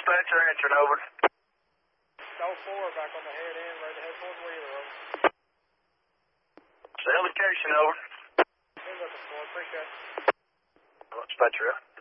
Dispatcher answering, over. No 4 back on the head end, right ahead towards Wheeler, over. It's the location, over. Been looking for it, appreciate it. Dispatcher.